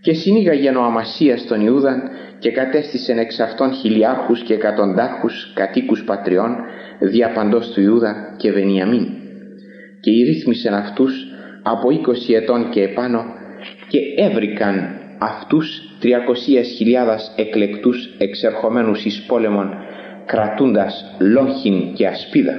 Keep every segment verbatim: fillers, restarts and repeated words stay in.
Και συνήγαγεν ο Αμασίας τον Ιούδαν και κατέστησεν εξ αυτών χιλιάρχους και εκατοντάρχους κατοίκους πατριών δια παντός του Ιούδα και Βενιαμίν, και ηρύθμισεν αυτούς από είκοσι ετών και επάνω, και έβρικαν αυτούς τριακοσίες χιλιάδας εκλεκτούς εξερχομένους εις πόλεμον, κρατούντας λόγχην και ασπίδα.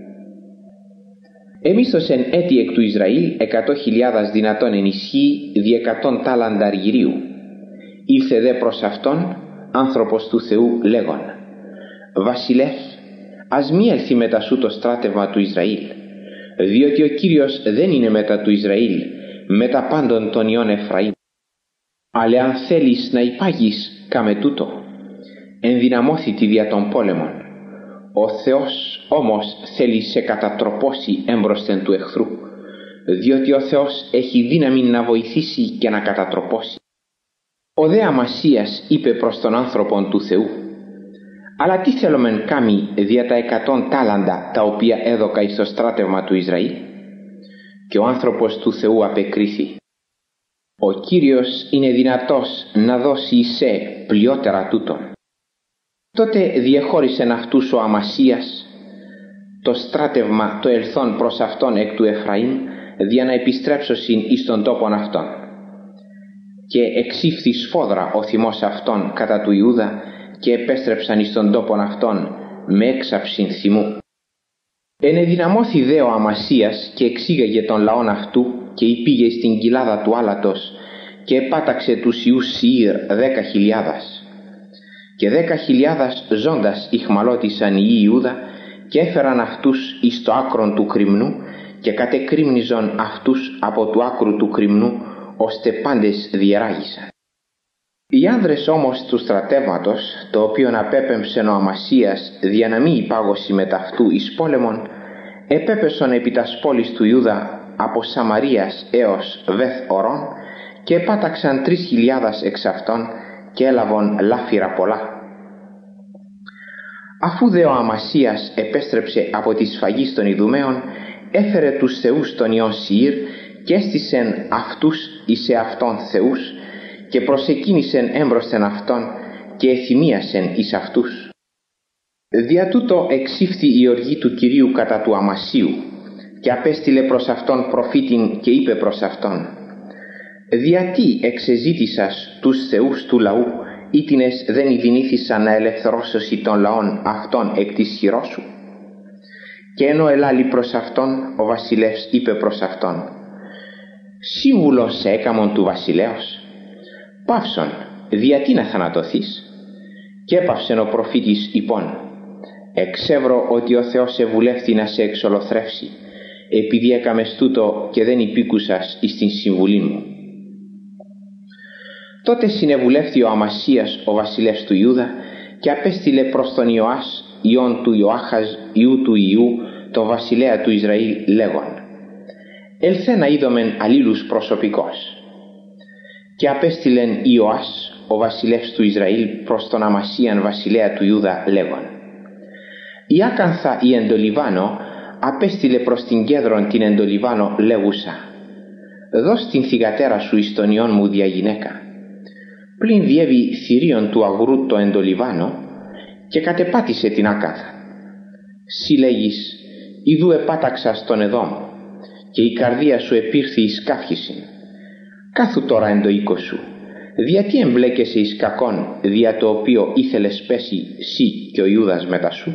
Εμίσθωσεν έτη εκ του Ισραήλ εκατό χιλιάδας δυνατόν εν ισχύ δι' εκατόν τάλαντα αργυρίου. Ήλθε δε προς αυτόν άνθρωπος του Θεού λέγον: «Βασιλεύ, ας μη έλθει μετά σου το στράτευμα του Ισραήλ, διότι ο Κύριος δεν είναι μετά του Ισραήλ, μετά πάντων των ιών Εφραήμ. Αλλά αν θέλεις να υπάγεις, κάμε τούτο, ενδυναμώθητη δια των πόλεμων. Ο Θεός όμως θέλει σε κατατροπώσει έμπροσθεν του εχθρού, διότι ο Θεός έχει δύναμη να βοηθήσει και να κατατροπώσει». Ο δε Αμασίας είπε προς τον άνθρωπον του Θεού: «Αλλά τι θέλομεν κάμει δια τα εκατόν τάλαντα τα οποία έδωκα εις το στράτευμα του Ισραήλ?» Και ο άνθρωπος του Θεού απεκρίθη: «Ο Κύριος είναι δυνατός να δώσει εις σε πλειότερα τούτον». Τότε διεχώρισεν αυτούς ο Αμασίας το στράτευμα το ελθόν προς αυτόν εκ του Εφραήμ, δια να επιστρέψωσιν εις τον τόπον αυτόν. Και εξήφθη σφόδρα ο θυμός αυτών κατά του Ιούδα, και επέστρεψαν εις τον τόπον αυτόν με έξαψην θυμού. Ενεδυναμώθη δε ο Αμασίας και εξήγαγε τον λαόν αυτού, και υπήγε στην κοιλάδα του άλατος, και επάταξε τους ιούς Σηήρ δέκα χιλιάδας. Και δέκα χιλιάδας ζώντας ηχμαλώτησαν οι Ιούδα, και έφεραν αυτούς εις το άκρον του κρυμνού, και κατεκρύμνιζον αυτούς από του άκρου του κρυμνού, ώστε πάντες διεράγησαν. Οι άνδρες όμως του στρατεύματος, το οποίον απέπεμψεν ο Αμασίας δια να μην υπάγωση μετ' αυτού εις πόλεμον, επέπεσον επί τας πόλης του Ιούδα από Σαμαρίας έως Βεθ Ορών, και επάταξαν τρεις χιλιάδας εξ αυτών, και έλαβον λάφυρα πολλά. Αφού δε ο Αμασίας επέστρεψε από τη σφαγή των Ιδουμαίων, έφερε τους θεούς των ιών Σηήρ και έστησεν αυτούς εις εαυτόν θεούς, και προσεκίνησεν έμπροσθεν αυτόν, και εθυμίασεν εις αυτούς. Δια τούτο εξήφθη η οργή του Κυρίου κατά του Αμασίου, και απέστειλε προς αυτόν προφήτην και είπε προς αυτόν: «Διατί εξεζήτησας τους θεούς του λαού, ήτινες δεν ειδηνήθησαν να ελευθερώσωσι των λαών αυτών εκ της χειρός σου?» Και ενώ ελάλη προς αυτόν, ο βασιλεύς είπε προς αυτόν: «Σύμβουλος σε έκαμον του βασιλέως, παύσον, διατί να θανατωθείς?» Και έπαυσεν ο προφήτης υπόν: «Εξεύρω ότι ο Θεός σε βουλεύθη να σε εξολοθρεύσει, επειδή έκαμες τούτο και δεν υπήκουσας εις την συμβουλή μου». Τότε συνεβουλεύθη ο Αμασίας ο βασιλεύς του Ιούδα, και απέστειλε προς τον Ιωάς ιόν του Ιωάχαζ ιού του Ιού, τον βασιλέα του Ισραήλ, λέγον: «Ελθέ να είδομεν αλλήλους προσωπικός». Και απέστειλεν Ιωάς ο βασιλεύς του Ισραήλ προς τον Αμασίαν βασιλέα του Ιούδα λέγον: «Η άκανθα η Εντολιβάνο απέστειλε προς την κέδρον την Εντολιβάνο λέγουσα: δώσ' την θυγατέρα σου εις τον ιόν μου δια γυναίκα. Πλην διέβη θηρίων του αγρού το Εντολιβάνο, και κατεπάτησε την άκανθα. Συ λέγεις: ιδού επάταξας τον Εδόμ, και η καρδία σου επήρθη εις καύχησιν. Κάθου τώρα εν το οίκο σου, διατί εμπλέκεσαι εις κακόν, δια το οποίο ήθελες πέσει σύ και ο Ιούδας μετά σου?»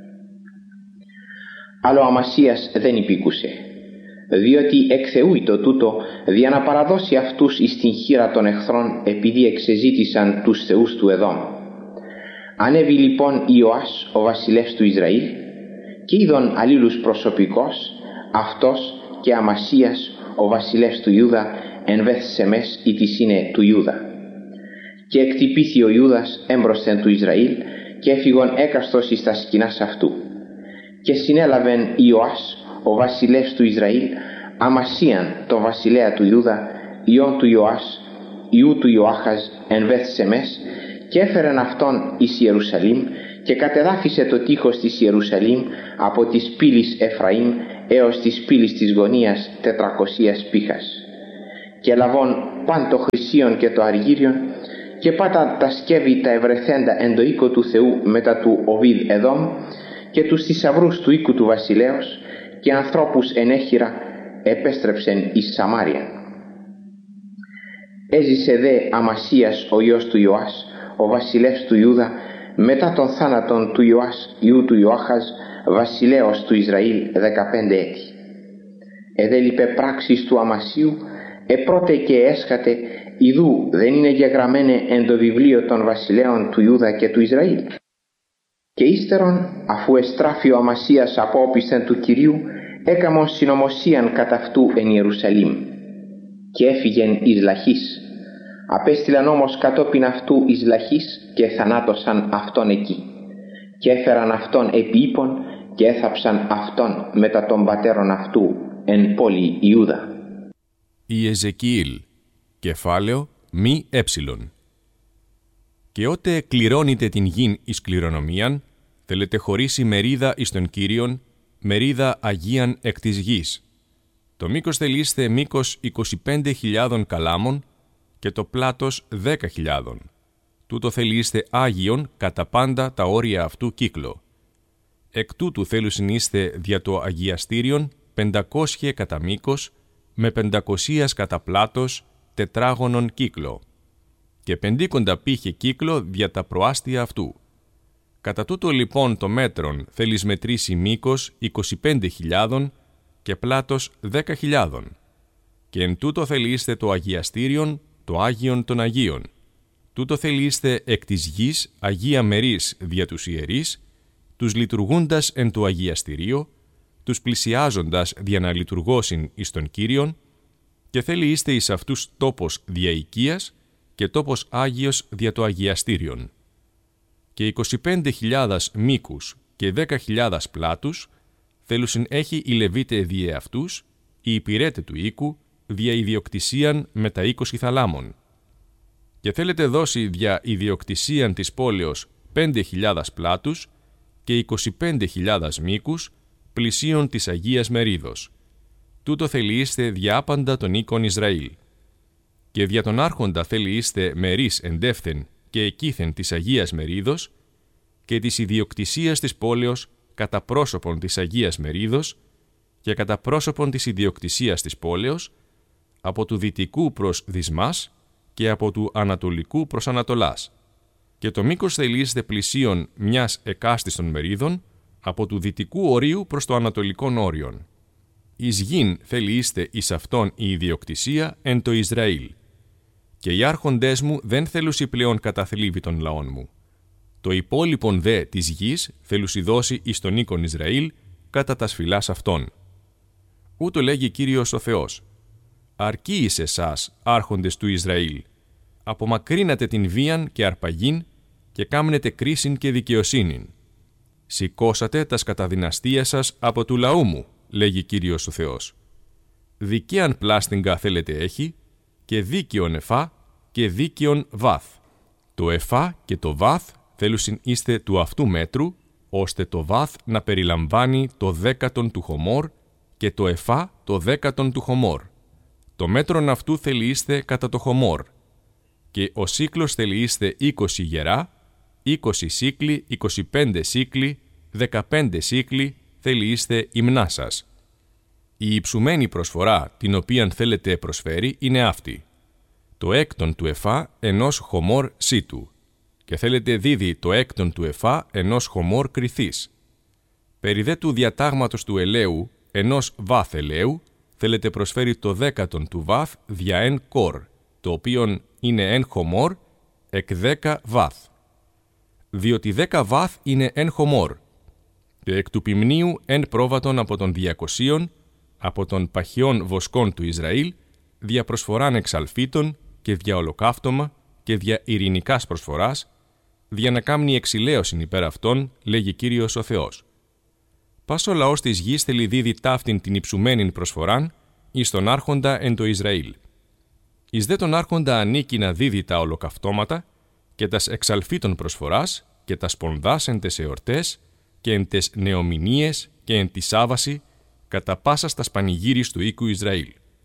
Αλλά ο Αμασίας δεν υπήκουσε, διότι εκ Θεού ήτο τούτο, δια να παραδώσει αυτούς εις την χείρα των εχθρών, επειδή εξεζήτησαν τους θεούς του Εδόμ. Ανέβη λοιπόν Ιωάς ο βασιλεύς του Ισραήλ, και είδον αλλήλους προσωπικός, αυτός και Αμασίας ο βασιλεύς του Ιούδα, εν Βεθ Σεμές ή της είναι του Ιούδα. Και εκτυπήθη ο Ιούδας έμπροσθεν του Ισραήλ, και έφυγον έκαστος εις τα σκηνάς αυτού. Και συνέλαβεν Ιωάς ο βασιλεύς του Ισραήλ Αμασίαν τον βασιλέα του Ιούδα, ιόν του Ιωάς ιού του Ιωάχαζ εν Βεθ Σεμές, και έφερεν αυτόν εις Ιερουσαλήμ, και κατεδάφισε το τείχος της Ιερουσαλήμ από της πύλης Εφραήμ έως της πύλης της γωνίας τετρακοσίας πύχας. και λαβών παν το χρυσίον και το αργύριον, και πάτα τα σκεύη τα ευρεθέντα εν το οίκο του Θεού μετά του Οβίδ Εδόμ, και τους θησαυρούς του οίκου του βασιλέως, και ανθρώπους ενέχειρα επέστρεψεν εις Σαμάρια. Έζησε δε Αμασίας ο ιός του Ιωάς, ο βασιλεύς του Ιούδα, μετά των θάνατων του Ιωάς ιού του Ιωάχαζ, βασιλέως του Ισραήλ, δεκαπέντε έτη. Εδέλειπε πράξεις του Αμασίου, επρώτε και έσχατε, ιδού δεν είναι γεγραμμένε εν το βιβλίο των βασιλέων του Ιούδα και του Ισραήλ. Και ύστερον, αφού εστράφει ο Αμασίας απόπισθεν του Κυρίου, έκαμον συνωμοσίαν κατά αυτού εν Ιερουσαλήμ, και έφυγεν εις Λαχής. Απέστειλαν όμως κατόπιν αυτού εις Λαχής και θανάτωσαν αυτόν εκεί, και έφεραν αυτόν επί ύπων και έθαψαν αυτόν μετά των πατέρων αυτού εν πόλη Ιούδα. Ιεζεκιήλ, κεφάλαιο μη έψιλον. Και ότε κληρώνετε την γην εις κληρονομίαν, θέλετε χωρίσει μερίδα εις τον Κύριον, μερίδα αγίαν εκ της γης. Το μήκος θελείστε μήκος είκοσι πέντε χιλιάδων καλάμων και το πλάτος δέκα χιλιάδων. Τούτο θελείστε άγιον κατά πάντα τα όρια αυτού κύκλο. Εκ τούτου θέλουσιν είστε δια το αγιαστήριον πεντακόσια κατά μήκος, με πεντακοσίας κατά πλάτος τετράγωνον κύκλο, και πεντήκοντα πύχε κύκλο δια τα προάστια αυτού. Κατά τούτο λοιπόν το μέτρον θέλεις μετρήσει μήκος είκοσι πέντε χιλιάδων και πλάτος δέκα χιλιάδων. Και εν τούτο θελείστε το αγιαστήριον, το Άγιον των Αγίων. Τούτο θελείστε εκ της γης Αγία Μερής δια τους ιερείς, τους λειτουργούντας εν το αγιαστηρίο, τους πλησιάζοντας δια να λειτουργώσιν εις τον Κύριον, και θέλει είστε εις αυτούς τόπος διαοικίας και τόπος Άγιος δια το αγιαστήριον. Και είκοσι πέντε χιλιάδες μήκους και δέκα χιλιάδες πλάτους θέλουσιν έχει οι Λεβίτε διε αυτούς, οι υπηρέτε του οίκου, δια ιδιοκτησίαν με τα είκοσι θαλάμων. Και θέλετε δώσει δια ιδιοκτησίαν της πόλεως πέντε χιλιάδες πλάτους και είκοσι πέντε χιλιάδες μήκους, πλησίον της Αγίας Μερίδος. Τούτο θέλει είστε διάπαντα των οίκων Ισραήλ. Και δια τον άρχοντα θέλει είστε μερής εντεύθεν και εκείθεν της Αγίας Μερίδος και της ιδιοκτησίας της πόλεως κατά πρόσωπον της Αγίας Μερίδος και κατά πρόσωπον της ιδιοκτησίας της πόλεως, από του δυτικού προς Δυσμάς και από του ανατολικού προς Ανατολάς. Και το μήκος θελείστε πλησίον μιας εκάστης μερίδων, από του δυτικού ορίου προς το ανατολικόν όριον. Εις γην θελείστε εις αυτόν η ιδιοκτησία εν το Ισραήλ. Και οι άρχοντές μου δεν θέλουσι πλέον καταθλίβει των λαών μου. Το υπόλοιπον δε της γης θέλουσι δώσει εις τον οίκον Ισραήλ κατά τα σφυλάς αυτών. Ούτω λέγει Κύριος ο Θεός. Αρκεί εις εσάς, άρχοντες του Ισραήλ, απομακρύνατε την βίαν και αρπαγήν και κάμνετε κρίσιν και δικαιοσύνην. Σηκώσατε τας καταδυναστίας σας από του λαού μου, λέγει Κύριος ο Θεός. Δικαίαν πλάστιγγα θέλετε έχει, και δίκαιον εφά και δίκαιον βάθ. Το εφά και το βάθ θέλουσιν είστε του αυτού μέτρου, ώστε το βάθ να περιλαμβάνει το δέκατον του χωμόρ και το εφά το δέκατον του χωμόρ. Το μέτρον αυτού θέλει είστε κατά το χωμόρ. Και ο σύκλος θέλει είστε είκοσι γερά, είκοσι σύκλι, είκοσι πέντε σύκλι, δεκαπέντε σύκλι θέλει είστε υμνά σας. Η υψουμένη προσφορά την οποίαν θέλετε προσφέρει είναι αυτή. Το έκτον του εφά ενός χωμόρ σίτου και θέλετε δίδει το έκτον του εφά ενός χωμόρ κρυθής. Περί δε του διατάγματος του ελαίου ενός βάθ ελαίου θέλετε προσφέρει το δέκατον του βάθ δια εν κορ, το οποίον είναι εν χωμόρ εκ δέκα βάθ. Διότι δέκα βάθ είναι εν χωμόρ και εκ του ποιμνίου εν πρόβατον από των διακοσίων, από των παχιών βοσκών του Ισραήλ, δια προσφοράν εξαλφίτων και δια ολοκαύτωμα και δια ειρηνικάς προσφοράς, δια να κάμνει εξηλαίωσιν υπέρ αυτών, λέγει Κύριος ο Θεός. Πας ο λαός της γης θέλει δίδει ταύτην την υψουμένην προσφοράν, εις τον άρχοντα εν το Ισραήλ. Εις δε τον άρχοντα ανήκει να δίδει τα ολοκαυτώματα και τας εξαλφίτων προσφοράς και τας πονδάς εν τες εορτές και εν τες νεομηνίες και εν τη Σάββαση, κατά πάσα στα πανηγύρις του οίκου Ισραήλ.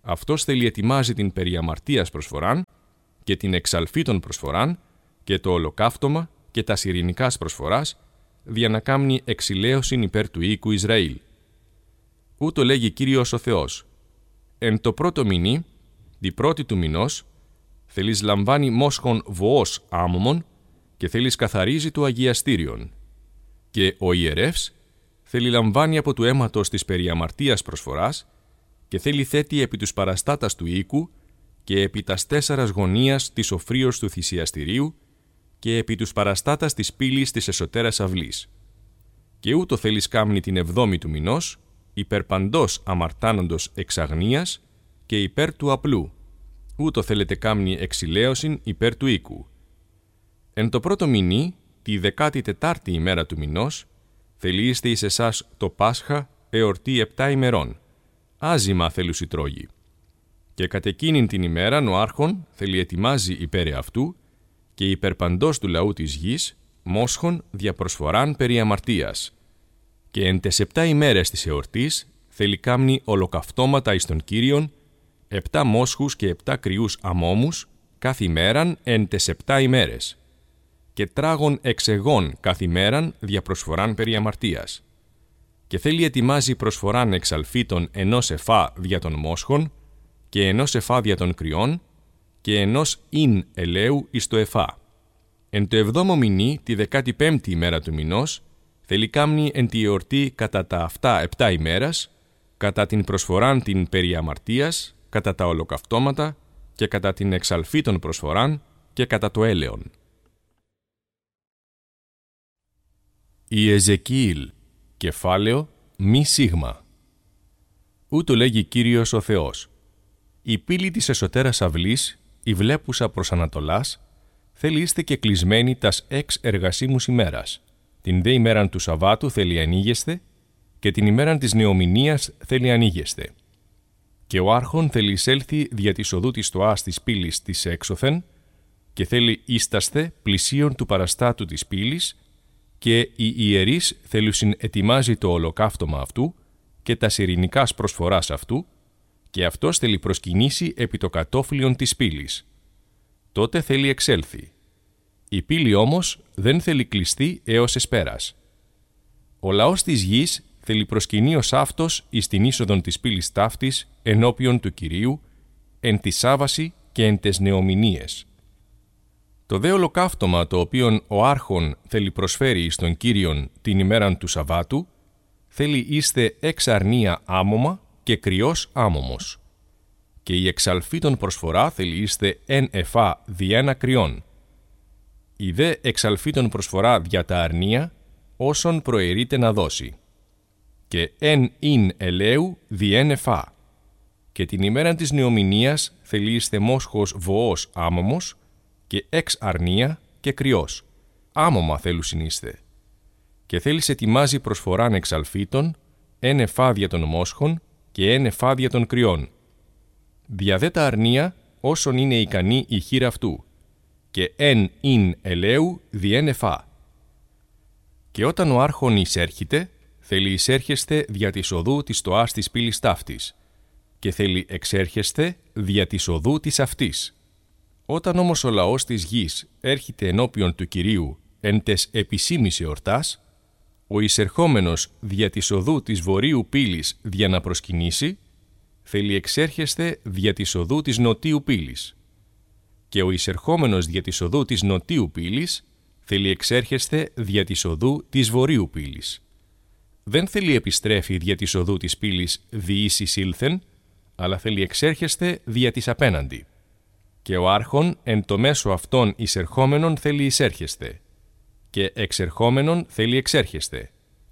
αυτός θέλει ετοιμάζει την περί αμαρτίας προσφοράν και την εξαλφήτων προσφοράν και το ολοκαύτωμα και τα ειρηνικάς προσφοράς, δια να κάμνει εξηλαίωσιν υπέρ του οίκου Ισραήλ. Ούτω λέγει Κύριος ο Θεός. Εν το πρώτο μηνύ, τη πρώτη του μηνός, θέλεις λαμβάνει μόσχον βοός άμωμον και θέλεις καθαρίζει το αγιαστήριον. Και ο ιερεύς θέλει λαμβάνει από του αίματος της περί αμαρτίας προσφοράς και θέλει θέτει επί τους παραστάτας του οίκου και επί τας τέσσερας γωνίας της οφρίως του θυσιαστηρίου και επί τους παραστάτας της πύλης της εσωτέρας αυλής. Και ούτω θέλεις κάμνη την εβδόμη του μηνός, υπέρ παντός αμαρτάνοντος εξαγνίας και υπέρ του απλού. Ούτω θέλετε κάμνη εξηλαίωσιν υπέρ του οίκου. Εν το πρώτο μηνύ, τη δεκάτη τετάρτη ημέρα του μηνός, θέλει είστε εις εσάς το Πάσχα εορτή επτά ημερών. Άζημα θέλουσι τρώγει. Και κατ' εκείνην την ημέραν ο άρχον θέλει ετοιμάζει υπέρ αυτού και υπέρ παντός του λαού της γης μόσχον διαπροσφοράν περί αμαρτίας. Και εν τες επτά ημέρες της εορτής θέλει κάμνη ολοκαυτώματα εις τον Κύριον, επτά μόσχους και επτά κρυούς αμόμους, κάθε ημέραν εν τες επτά ημέρες. Και τράγων εξεγών κάθε ημέραν διαπροσφοράν περί αμαρτίας. Και θέλει ετοιμάζει προσφοράν εξαλφήτων ενός εφά δια των μόσχων και ενός εφά δια των κρυών και ενός ίν ελαίου εις το εφά. Εν το εβδόμο μηνύ, τη δεκάτη πέμπτη ημέρα του μηνός, θέλει κάμνη εν τη εορτή κατά τα αυτά επτά ημέρας, κατά την προσφοράν την περί αμαρτίας, κατά τα ολοκαυτώματα και κατά την εξαλφήτων προσφοράν και κατά το έλεον. Η Εζεκίηλ, κεφάλαιο μη σίγμα. Ούτω λέγει Κύριος ο Θεός. Η πύλη της εσωτέρας αυλής, η βλέπουσα προς Ανατολάς, θέλει είστε και κλεισμένοι τας εξ εργασίμους ημέρας. Την δε ημέραν του Σαββάτου θέλει ανοίγεστε και την ημέραν της νεομηνίας θέλει ανοίγεστε. Και ο άρχον θέλει εισέλθει δια της οδού της στοάς της πύλης της έξωθεν και θέλει ίσταστε πλησίον του παραστάτου της πύλης και οι ιερείς θέλουσιν ετοιμάζει το ολοκαύτωμα αυτού και τα ειρηνικάς προσφοράς αυτού και αυτός θέλει προσκυνήσει επί το κατόφλιον της πύλης. Τότε θέλει εξέλθει. Η πύλη όμως δεν θέλει κλειστεί έως εσπέρας. Ο λαός της γης θέλει προσκυνεί ως αυτός εις την είσοδον της πύλης ταύτης ενώπιον του Κυρίου, εν τη Σάββαση και εν τες νεομηνίες. Το δε ολοκαύτωμα το οποίον ο άρχον θέλει προσφέρει εις τον Κύριον την ημέραν του Σαββάτου, θέλει είστε εξ αρνία άμωμα και κρυός άμωμος. Και η εξαλφήτων προσφορά θέλει είστε εν εφά διένα κρυών. Η δε εξαλφήτων προσφορά δια τα αρνία, όσον προαιρείται να δώσει. Και εν ειν ελαίου διέν εφά. Και την ημέραν της νεομηνίας θέλει είστε μόσχος βοός άμωμος και εξ αρνία και κρυός. Άμωμα θέλουσιν είστε. Και θέλεις ετοιμάζει προσφοράν εξαλφήτων, εν εφά δια των μόσχων και εν εφά δια των κρυών. Δια δε τα αρνία όσον είναι ικανή η χείρα αυτού. Και εν ειν ελαίου διέν εφά. Και όταν ο άρχον εισέρχεται, θέλει εισέρχεστε δια της οδού της στοάς της πύλης ταύτης και θέλει εξέρχεστε δια της οδού της αυτής. Όταν όμως ο λαός της γης έρχεται ενώπιον του Κυρίου εν τες επισήμης εορτάς, ο εισερχόμενος δια της οδού της βορείου πύλης δια να προσκυνήσει, θέλει εξέρχεστε δια της οδού της νοτίου πύλης. Και ο εισερχόμενος δια της οδού της νοτίου πύλης θέλει εξέρχεστε δια της οδού της βορείου πύλης. Δεν θέλει επιστρέφει δια της οδού της πύλης διήσις ήλθεν, αλλά θέλει εξέρχεστε δια της απέναντι. Και ο άρχον εν το μέσο αυτών εισερχόμενον θέλει εισέρχεστε, και εξερχόμενον θέλει εξέρχεστε.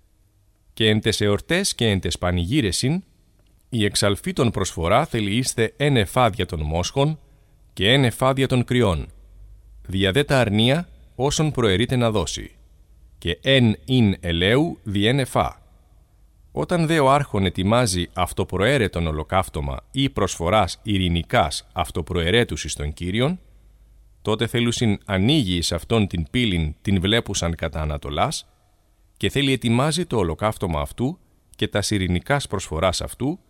Και εν τες εορτές και εν τες πανηγύρεσιν, η εξαλφήτων προσφορά θέλει είστε εν εφάδια των μόσχων και εν εφάδια των κρυών, δια δε τα αρνία όσον προαιρείται να δώσει, και εν ειν ελαίου διέν εφά. Όταν δε ο άρχον ετοιμάζει αυτοπροαίρετον ολοκαύτωμα ή προσφοράς ειρηνικάς αυτοπροαιρέτους εις τον Κύριον, τότε θέλουσιν ανοίγει εις αυτόν την πύλην την βλέπουσαν κατά Ανατολάς και θέλει ετοιμάζει το ολοκαύτωμα αυτού και τα ειρηνικάς προσφοράς αυτού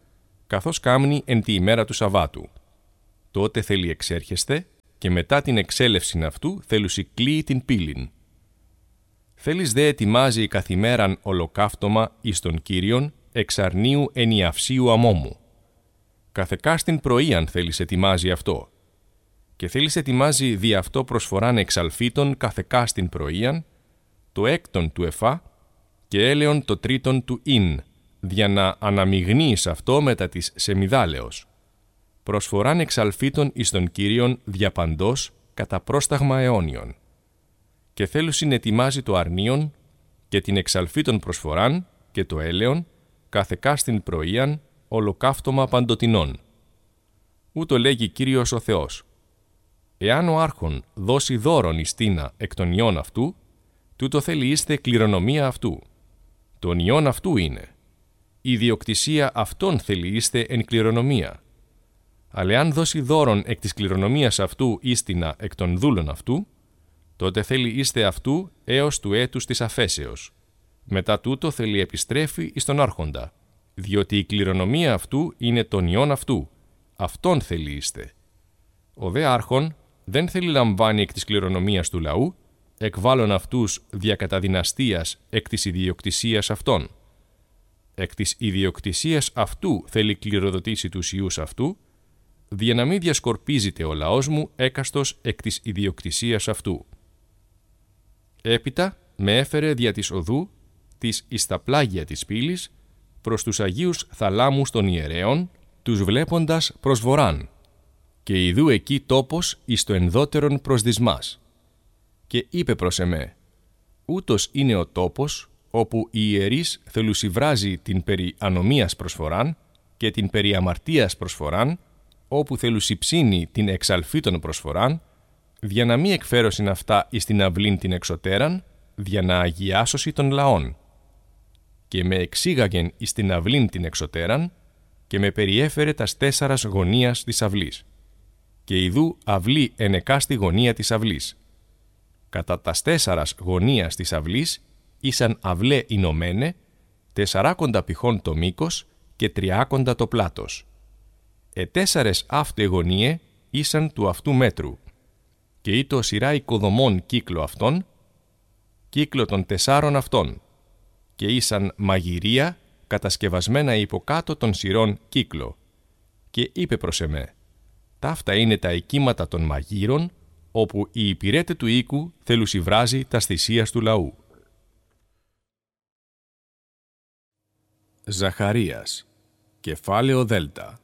καθώς κάμνει εν τη ημέρα του Σαββάτου. Τότε θέλει εξέρχεστε και μετά την εξέλευσιν αυτού θέλουσι κλείει την πύλην. Θέλεις δε ετοιμάζει καθημέραν ολοκαύτωμα εις τον Κύριον εξ αρνίου εν ιαυσίου αμόμου. Καθεκάστην πρωίαν θέλεις ετοιμάζει αυτό. Και θέλεις ετοιμάζει δι' αυτό προσφοράν εξαλφίτων καθεκάστην πρωίαν, το έκτον του εφά και έλεον το τρίτον του ίν, δια να αναμειγνύεις αυτό μετά της σεμιδάλεως. Προσφοράν εξαλφίτων εις τον Κύριον διαπαντός κατά πρόσταγμα αιώνιον. Και θέλουσιν ετοιμάζει το αρνίον και την εξαλφίτων προσφοράν και το έλεον καθεκάστην πρωίαν ολοκαύτωμα παντοτινών. Ούτω λέγει Κύριος ο Θεός. Εάν ο άρχον δώσει δώρον εις τίνα εκ των ιών αυτού, τούτο θέλει είστε κληρονομία αυτού. Τον ιών αυτού είναι. Η διοκτησία αυτών θέλει είστε εν κληρονομία. Αλλά εάν δώσει δώρον εκ της κληρονομίας αυτού ίστινα εκ των δούλων αυτού, τότε θέλει είστε αυτού έως του έτους της αφέσεως. Μετά τούτο θέλει επιστρέφει εις τον άρχοντα, διότι η κληρονομία αυτού είναι των ιών αυτού. Αυτόν θέλει είστε. Ο δε άρχον δεν θέλει λαμβάνει εκ της κληρονομίας του λαού, εκβάλλον αυτούς δια κατά δυναστείας εκ της ιδιοκτησίας αυτών. Εκ της ιδιοκτησίας αυτού θέλει κληροδοτήσει τους ιούς αυτού, δια να μην διασκορπίζεται ο λαός μου έκαστος εκ της ιδιοκτησίας αυτού. Έπειτα με έφερε δια της οδού της εις τα πλάγια της πύλης προς τους Αγίους θαλάμους των ιερέων, τους βλέποντας προς βορράν, και ιδού εκεί τόπος εις το ενδότερον προς δυσμάς. Και είπε προς εμέ, ούτως είναι ο τόπος όπου οι ιερείς θελουσιβράζει την περί ανομίας προσφοράν και την περί αμαρτίας προσφοράν, όπου θελουσιψύνει την εξαλφίτων προσφοράν, δια να μη εκφέρωσιν αυτά εις την αυλήν την εξωτέραν, δια να αγιάσωση των λαών. Και με εξήγαγεν εις την αυλήν την εξωτέραν, και με περιέφερε τας τέσσαρας γωνίας της αυλής. Και ιδού αυλή ενεκάστη γωνία της αυλής. Κατά τας τέσσαρας γωνίας της αυλής ήσαν αυλέ ηνωμένε, τεσσαράκοντα πηχών το μήκος και τριάκοντα το πλάτος. Ετέσσαρες αύτε γωνίε ήσαν του αυτού μέτρου, και ήτο σειρά οικοδομών κύκλο αυτών, κύκλο των τεσσάρων αυτών, και ήσαν μαγειρία κατασκευασμένα υποκάτω των σειρών κύκλο. Και είπε προς εμέ, ταύτα είναι τα οικίματα των μαγείρων, όπου η υπηρέτε του οίκου θελουσιβράζει τας θυσίας του λαού. Ζαχαρίας, κεφάλαιο Δέλτα.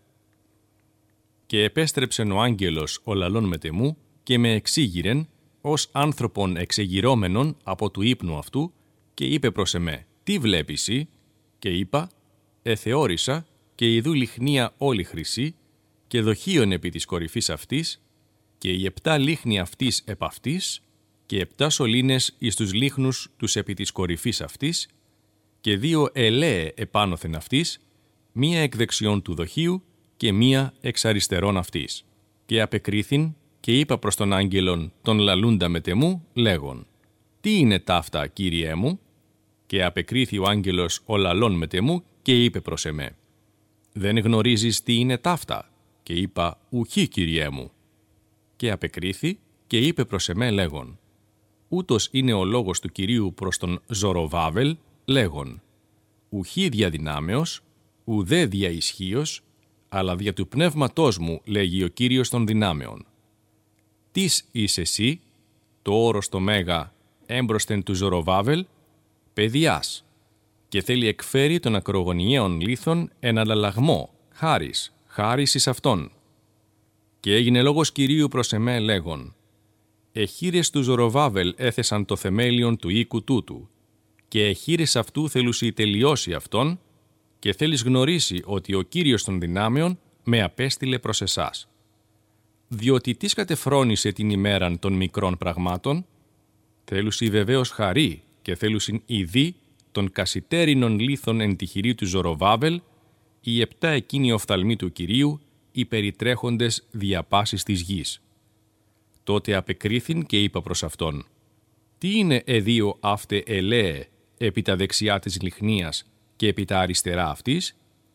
Και επέστρεψεν ο άγγελος ο λαλών μετεμού και με εξήγηρεν ως άνθρωπον εξεγυρώμενον από του ύπνου αυτού και είπε προς εμέ, τι βλέπεις ή? Και είπα, εθεώρησα και ιδού λιχνία όλη χρυσή και δοχείων επί της κορυφής αυτής και οι επτά λίχνοι αυτής επ' αυτής και επτά σωλήνες εις τους λίχνους τους επί της κορυφής αυτής και δύο ελαίε επάνωθεν αυτής, μία εκ δεξιών του δοχείου και μία εξ αριστερών αυτής. Και απεκρίθην και είπα προς τον άγγελον τον λαλούντα μετεμού λέγον, τι είναι ταύτα, Κύριέ μου? Και απεκρίθη ο άγγελος ο λαλών μετεμού και είπε προς εμέ, δεν γνωρίζεις τι είναι ταύτα? Και είπα, ουχή, Κύριέ μου. Και απεκρίθη και είπε προς εμέ λέγον, ούτως είναι ο λόγος του Κυρίου προς τον Ζωροβάβελ λέγον, ουχή δια δυνάμεως, ουδέ δια ισχύος, αλλά δια του πνεύματός μου, λέγει ο Κύριος των δυνάμεων. Τις είσαι εσύ, το όρος το μέγα, έμπροσθεν του Ζωροβάβελ, παιδιάς, και θέλει εκφέρει των ακρογωνιαίων λίθων εν αλλαλλαγμό, χάρις, χάρις εις αυτόν. Και έγινε λόγος Κυρίου προς εμέ λέγον, εχείρες του Ζωροβάβελ έθεσαν το θεμέλιον του οίκου τούτου, και εχείρες αυτού θέλουσι τελειώσει αυτόν, και θέλεις γνωρίσει ότι ο Κύριος των δυνάμεων με απέστειλε προς εσάς. Διότι τις κατεφρόνησε την ημέραν των μικρών πραγμάτων, θέλουσι βεβαίως χαρί και θέλουσιν ειδή των κασιτέρινων λίθων εν τη χειρή του Ζωροβάβελ, οι επτά εκείνοι οφθαλμοί του Κυρίου, οι περιτρέχοντες διαπάσης της γης. Τότε απεκρίθην και είπα προς αυτόν, τι είναι εδίο αύτε ελαίε επί τα δεξιά της λιχνίας και επί τα αριστερά αυτής?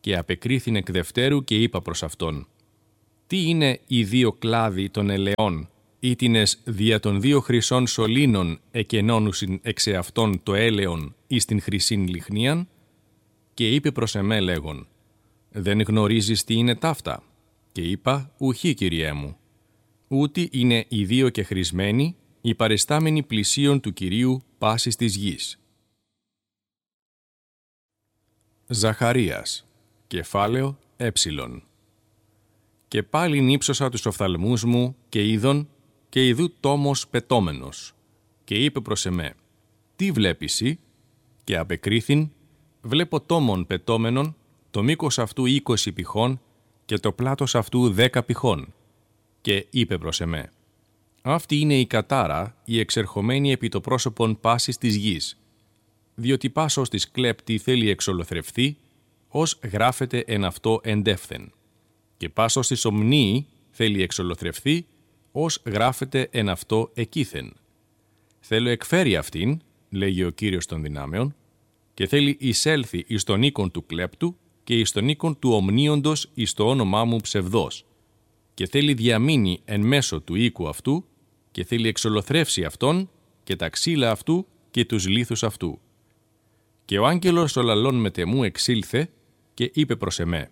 Και απεκρίθην εκ δευτέρου και είπα προς αυτόν: τι είναι οι δύο κλάδοι των ελαιών, ήτινες δια των δύο χρυσών σωλήνων εκενώνουσιν εξ εαυτών το έλεον εις την χρυσήν λιχνίαν? Και είπε προς εμέ λέγον: δεν γνωρίζεις τι είναι ταύτα? Και είπα: ουχή, Κυριέ μου. Ούτι είναι οι δύο και χρησμένοι, οι παρεστάμενοι πλησίον του Κυρίου πάσης της γης. Ζαχαρίας, κεφάλαιο έψιλον. Και πάλιν ύψωσα τους οφθαλμούς μου και είδον, και ειδού τόμος πετώμενος. Και είπε προς εμέ: τι βλέπεις εσύ? Και απεκρίθην: βλέπω τόμον πετώμενον, το μήκος αυτού είκοσι πηχών και το πλάτος αυτού δέκα πηχών. Και είπε προς εμέ: αυτή είναι η κατάρα, η εξερχομένη επί το πρόσωπον πάσης της γης, διότι πάσος της κλέπτη θέλει εξολοθρευθεί, ως γράφεται εν αυτό εντεύθεν. Και πάσος της ομνίη θέλει εξολοθρευθεί, ως γράφεται εν αυτό εκείθεν. Θέλω εκφέρει αυτήν, λέγει ο Κύριος των δυνάμεων, και θέλει εισέλθει εις τον οίκον του κλέπτου και εις τον οίκον του ομνίοντος εις το όνομά μου ψευδός, και θέλει διαμείνει εν μέσω του οίκου αυτού και θέλει εξολοθρεύσει αυτόν και τα ξύλα αυτού και τους λίθους αυτού. Και ο άγγελος ο λαλών μετεμού εξήλθε και είπε προς εμέ: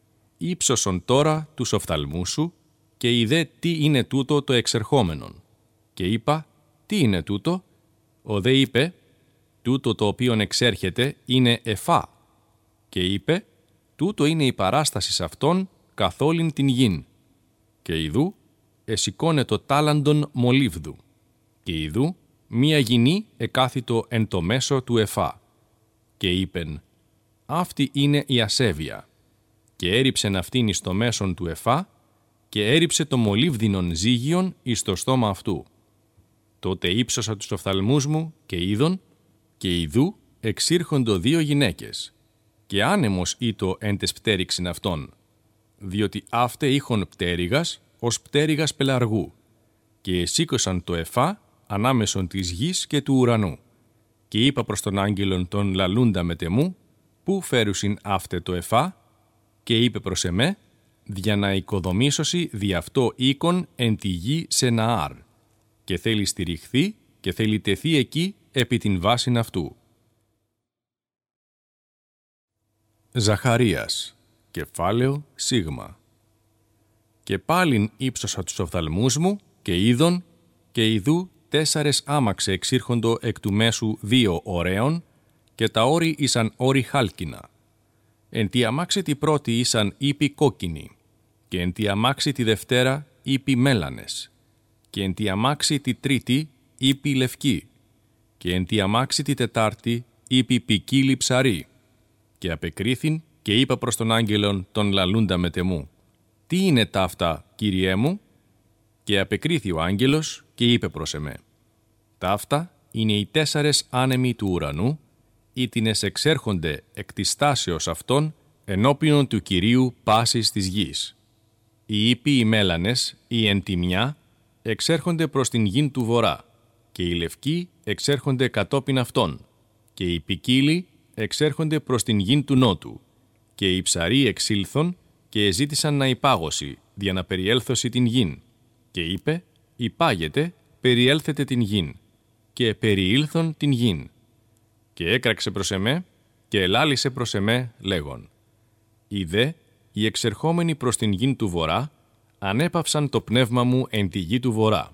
ύψωσον τώρα τους οφθαλμούς σου και είδε τι είναι τούτο το εξερχόμενον. Και είπα: τι είναι τούτο? Ο δε είπε: τούτο το οποίον εξέρχεται είναι εφά. Και είπε: τούτο είναι η παράσταση αυτών καθ' όλην την γην. Και ιδού εσηκώνε το τάλαντον μολύβδου. Και ιδού μία γυνή εκάθητο εν το μέσο του εφά. Και είπεν: αυτή είναι η ασέβεια. Και έριψεν αυτήν εις το μέσον του εφά και έριψε το μολύβδινον ζύγιον εις το στόμα αυτού. Τότε ύψωσα τους οφθαλμούς μου και είδον, και ιδού εξήρχοντο δύο γυναίκες. Και άνεμος ήτο εν τες πτέριξιν αυτών, διότι αύτε είχον πτέρυγας ως πτέρυγας πελαργού, και εσήκωσαν το εφά ανάμεσον της γης και του ουρανού. Και είπα προς τον άγγελον τον λαλούντα μετεμού: πού φέρουσιν αύτε το εφά? Και είπε προς εμέ: δια να οικοδομήσωσι δι' αυτό οίκον εν τη γη σε Ναάρ, και θέλει στηριχθεί και θέλει τεθεί εκεί επί την βάσιν αυτού. Ζαχαρίας, κεφάλαιο σίγμα. Και πάλιν ύψωσα τους οφθαλμούς μου και είδον, και ιδού τέσσαρες άμαξε εξήρχοντο εκ του μέσου δύο ωραίων, και τα όρη ήσαν όρη χάλκινα. Εν τη αμάξι τη πρώτη ήσαν ύπη κόκκινη, και εν τη αμάξι τη δευτέρα ύπη μέλανες, και εν τη αμάξι τη τρίτη ύπη λευκή, και εν τη αμάξι τη τετάρτη ύπη ποικίλη ψαρή. Και απεκρίθην και είπα προς τον άγγελον τον λαλούντα μετεμού: τι είναι ταύτα, Κύριέ μου? Και απεκρίθη ο άγγελος και είπε προς εμέ: ταύτα είναι οι τέσσαρες άνεμοι του ουρανού, ήτινες εξέρχονται εκ της στάσεως αυτών ενώπιον του Κυρίου πάσης της γης. Οι ύποι οι μέλανες, οι εν τη μια, εξέρχονται προς την γην του βορρά, και οι λευκοί εξέρχονται κατόπιν αυτών, και οι ποικίλοι εξέρχονται προς την γην του νότου, και οι ψαροί εξήλθον και εζήτησαν να υπάγωση, δια να περιέλθωση την γην. Και είπε: υπάγετε, περιέλθετε την γην. Και περιήλθον την γην. Και έκραξε προς εμέ και ελάλησε προς εμέ λέγον: είδε, οι εξερχόμενοι προς την γην του βορρά ανέπαυσαν το πνεύμα μου εν τη γη του βορρά.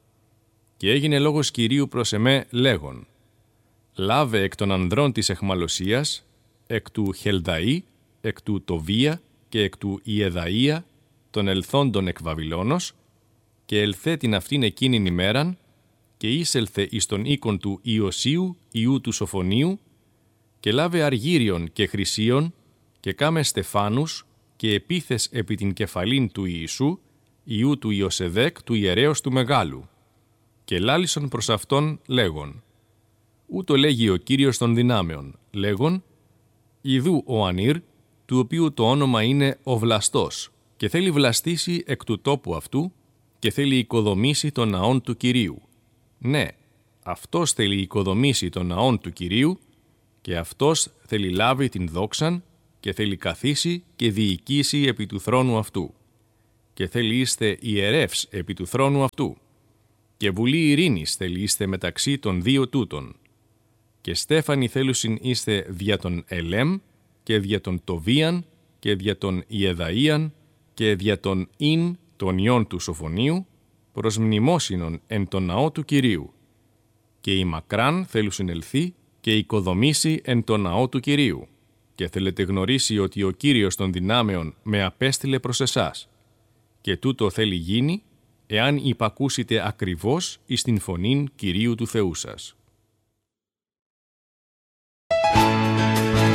Και έγινε λόγος Κυρίου προς εμέ λέγον: λάβε εκ των ανδρών της εχμαλωσίας, εκ του Χελδαή, εκ του Τοβία και εκ του Ιεδαΐα, των ελθόντων εκ Βαβυλώνος, και ελθέ την αυτήν εκείνην ημέραν, και ήσελθε εις τον οίκον του Ιωσίου, ιού του Σοφονίου, και λάβε αργύριον και χρυσίον, και κάμε στεφάνους, και επίθες επί την κεφαλήν του Ιησού, ιού του Ιωσεδέκ, του ιερέως του Μεγάλου. Και λάλησον προς αυτόν λέγον: ούτω λέγει ο Κύριος των δυνάμεων, λέγον: ιδού ο Ανήρ, του οποίου το όνομα είναι ο Βλαστός, και θέλει βλαστήσει εκ του τόπου αυτού, και θέλει οικοδομήσει τον ναόν του Κυρίου. Ναι, αυτός θέλει οικοδομήσει τον ναόν του Κυρίου, και αυτός θέλει λάβει την δόξαν και θέλει καθίσει και διοικήσει επί του θρόνου αυτού. Και θέλει είστε ιερεύς επί του θρόνου αυτού. Και βουλή ειρήνης θέλει είστε μεταξύ των δύο τούτων. Και στέφανοι θέλουσιν είστε δια τον Ελέμ και δια τον Τοβίαν και δια τον Ιεδαΐαν και δια τον Ιν των ιών του Σοφονίου προς μνημόσυνον εν τον ναό του Κυρίου. Και η μακράν θέλουσιν ελθεί και οικοδομήσει εν τον ναό του Κυρίου. Και θέλετε γνωρίσει ότι ο Κύριος των δυνάμεων με απέστειλε προς εσάς. Και τούτο θέλει γίνει, εάν υπακούσετε ακριβώς εις την φωνήν Κυρίου του Θεού σας.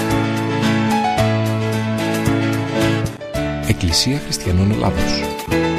Εκκλησία Χριστιανών Ελλάδος.